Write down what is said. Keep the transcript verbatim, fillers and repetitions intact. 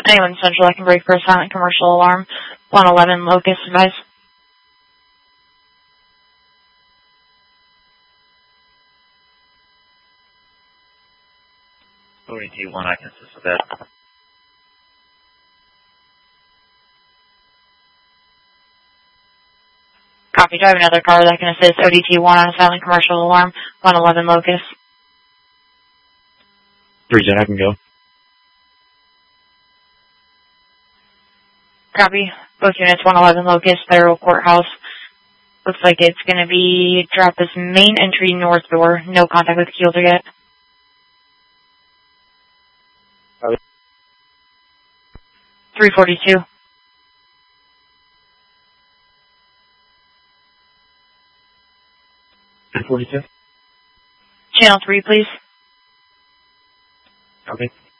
Anyone Central, I can break for a silent commercial alarm. one eleven Locust advice. O D T one, I can assist with that. Copy, do I have another car that can assist O D T one on a silent commercial alarm? one eleven Locust. three Jen, I can go. Copy. Both units, one eleven Locust, Federal Courthouse. Looks like it's going to be drop this main entry north door. No contact with Keelder yet. Copy. three forty-two. three forty-two. Channel three, please. Okay.